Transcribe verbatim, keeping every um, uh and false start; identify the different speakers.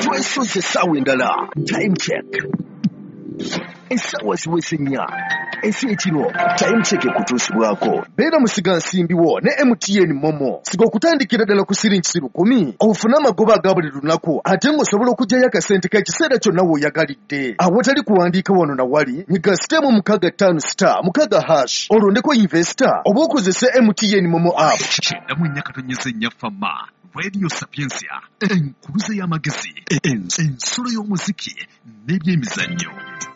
Speaker 1: twesoze essaawa endala. Time check. Essaawa ziweze nnya. Ensi ekiro time check ekutuusibwako. Beera musiga nsimbiwo ne M T N Momo. Siga okutandikira ddala ku siringi lukumi ofune amagoba aga buli lunaku ate ng'osobola okuggyayo akasente k'ekiseera kyonna w'oyagalidde. Awatali kuwandiika wano na wali nyiga sitemu mukaaga ttaano star mukaaga hash olondeko investor oba okozese M T N Momo app.
Speaker 2: Kyenda mu nnya katonyeze nnya fama Radio Sapiensia enkuluze y'amagezi ensolo y'omuziki n'ebyemizannyo.